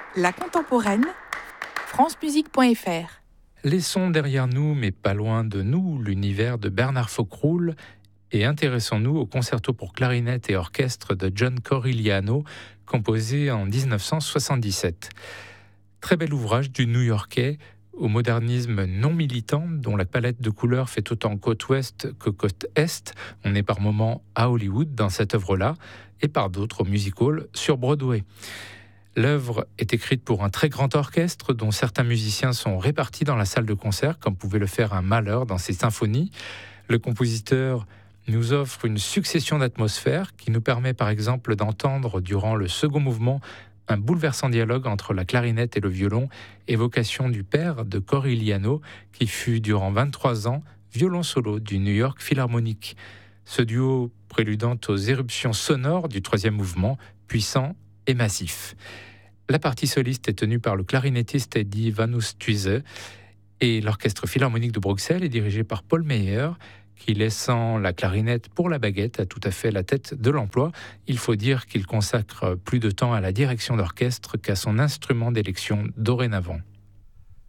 La contemporaine, francemusique.fr. Laissons derrière nous, mais pas loin de nous, l'univers de Bernard Faucroul et intéressons-nous au concerto pour clarinette et orchestre de John Corigliano, composé en 1977. Très bel ouvrage du New-Yorkais, au modernisme non militant, dont la palette de couleurs fait autant côte ouest que côte est. On est par moments à Hollywood dans cette œuvre-là, et par d'autres au music hall sur Broadway. L'œuvre est écrite pour un très grand orchestre dont certains musiciens sont répartis dans la salle de concert, comme pouvait le faire un Mahler dans ses symphonies. Le compositeur nous offre une succession d'atmosphères qui nous permet par exemple d'entendre durant le second mouvement un bouleversant dialogue entre la clarinette et le violon, évocation du père de Corigliano qui fut durant 23 ans violon solo du New York Philharmonic. Ce duo préludant aux éruptions sonores du troisième mouvement, puissant et massif. La partie soliste est tenue par le clarinettiste Eddie Van Oosthuizen et l'Orchestre Philharmonique de Bruxelles est dirigé par Paul Meyer, qui, laissant la clarinette pour la baguette, a tout à fait la tête de l'emploi. Il faut dire qu'il consacre plus de temps à la direction d'orchestre qu'à son instrument d'élection dorénavant.